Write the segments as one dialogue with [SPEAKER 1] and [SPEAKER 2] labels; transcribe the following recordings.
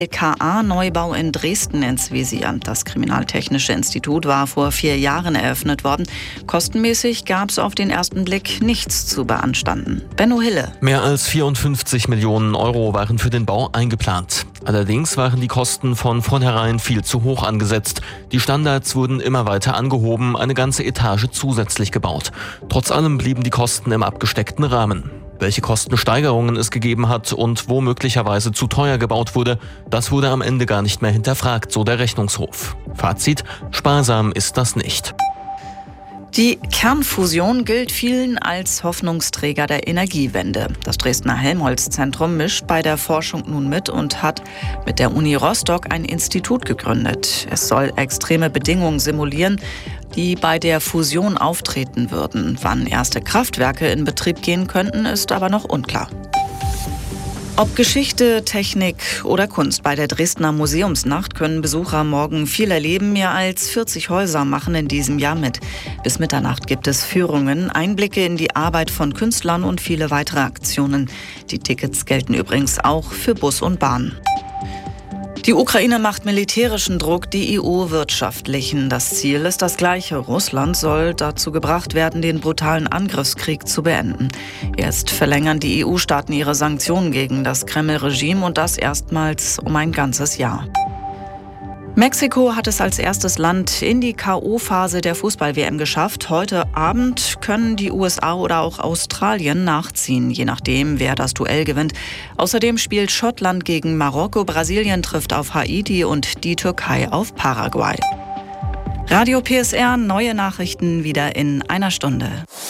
[SPEAKER 1] LKA-Neubau in Dresden ins Visier. Das Kriminaltechnische Institut war vor 4 Jahren eröffnet worden. Kostenmäßig gab es auf den ersten Blick nichts zu beanstanden. Benno Hille.
[SPEAKER 2] Mehr als 54 Millionen Euro waren für den Bau eingeplant. Allerdings waren die Kosten von vornherein viel zu hoch angesetzt. Die Standards wurden immer weiter angehoben, eine ganze Etage zusätzlich gebaut. Trotz allem blieben die Kosten im abgesteckten Rahmen. Welche Kostensteigerungen es gegeben hat und wo möglicherweise zu teuer gebaut wurde, das wurde am Ende gar nicht mehr hinterfragt, so der Rechnungshof. Fazit: sparsam ist das nicht.
[SPEAKER 1] Die Kernfusion gilt vielen als Hoffnungsträger der Energiewende. Das Dresdner Helmholtz-Zentrum mischt bei der Forschung nun mit und hat mit der Uni Rostock ein Institut gegründet. Es soll extreme Bedingungen simulieren, die bei der Fusion auftreten würden. Wann erste Kraftwerke in Betrieb gehen könnten, ist aber noch unklar. Ob Geschichte, Technik oder Kunst, bei der Dresdner Museumsnacht können Besucher morgen viel erleben. Mehr als 40 Häuser machen in diesem Jahr mit. Bis Mitternacht gibt es Führungen, Einblicke in die Arbeit von Künstlern und viele weitere Aktionen. Die Tickets gelten übrigens auch für Bus und Bahn. Die Ukraine macht militärischen Druck, die EU wirtschaftlichen. Das Ziel ist das gleiche. Russland soll dazu gebracht werden, den brutalen Angriffskrieg zu beenden. Jetzt verlängern die EU-Staaten ihre Sanktionen gegen das Kreml-Regime und das erstmals um ein ganzes Jahr. Mexiko hat es als erstes Land in die K.O.-Phase der Fußball-WM geschafft. Heute Abend können die USA oder auch Australien nachziehen, je nachdem, wer das Duell gewinnt. Außerdem spielt Schottland gegen Marokko, Brasilien trifft auf Haiti und die Türkei auf Paraguay. Radio PSR, neue Nachrichten wieder in einer Stunde.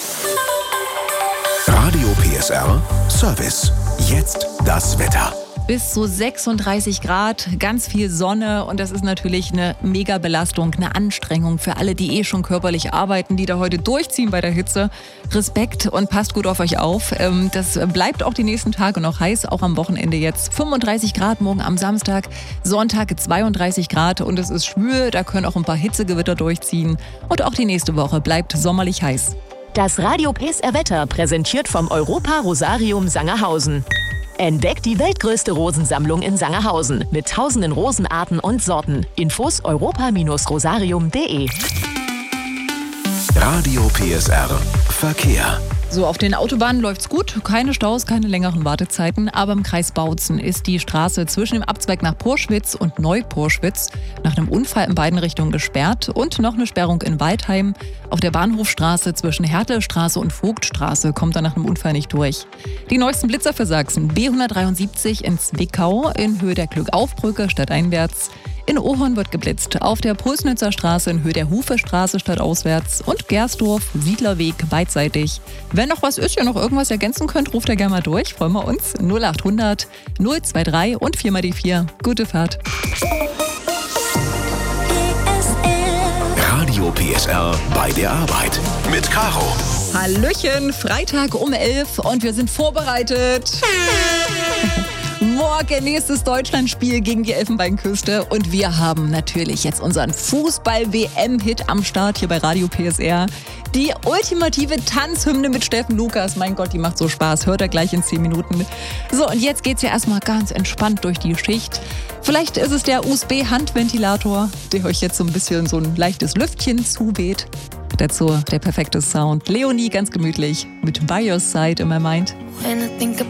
[SPEAKER 3] Radio PSR Service. Jetzt das Wetter.
[SPEAKER 4] Bis zu 36 Grad, ganz viel Sonne und das ist natürlich eine Mega-Belastung, eine Anstrengung für alle, die schon körperlich arbeiten, die da heute durchziehen bei der Hitze. Respekt und passt gut auf euch auf. Das bleibt auch die nächsten Tage noch heiß, auch am Wochenende jetzt. 35 Grad morgen am Samstag, Sonntag 32 Grad und es ist schwül, da können auch ein paar Hitzegewitter durchziehen. Und auch die nächste Woche bleibt sommerlich heiß.
[SPEAKER 5] Das Radio PSR Wetter präsentiert vom Europa Rosarium Sangerhausen. Entdeckt die weltgrößte Rosensammlung in Sangerhausen mit tausenden Rosenarten und Sorten. Infos europa-rosarium.de.
[SPEAKER 3] Radio PSR Verkehr.
[SPEAKER 4] So, auf den Autobahnen läuft's gut, keine Staus, keine längeren Wartezeiten, aber im Kreis Bautzen ist die Straße zwischen dem Abzweig nach Porschwitz und Neu-Porschwitz nach einem Unfall in beiden Richtungen gesperrt und noch eine Sperrung in Waldheim. Auf der Bahnhofstraße zwischen Hertelstraße und Vogtstraße kommt er nach einem Unfall nicht durch. Die neuesten Blitzer für Sachsen: B173 in Zwickau in Höhe der Glückaufbrücke stadteinwärts. In Ohorn wird geblitzt, auf der Pulsnitzer Straße in Höhe der Hufestraße stadtauswärts und Gersdorf, Siedlerweg beidseitig. Wenn noch was ist, ihr noch irgendwas ergänzen könnt, ruft ihr gerne mal durch, freuen wir uns. 0800 023 und 4 mal die 4. Gute Fahrt.
[SPEAKER 3] Radio PSR bei der Arbeit mit Caro.
[SPEAKER 4] Hallöchen, Freitag um 11 und wir sind vorbereitet. Morgen nächstes Deutschlandspiel gegen die Elfenbeinküste und wir haben natürlich jetzt unseren Fußball-WM-Hit am Start hier bei Radio PSR. Die ultimative Tanzhymne mit Steffen Lukas. Mein Gott, die macht so Spaß. Hört er gleich in 10 Minuten. So, und jetzt geht's ja erstmal ganz entspannt durch die Schicht. Vielleicht ist es der USB-Handventilator, der euch jetzt so ein bisschen so ein leichtes Lüftchen zuweht. Dazu der perfekte Sound. Leonie ganz gemütlich mit By Your Side in My Mind.
[SPEAKER 6] When I think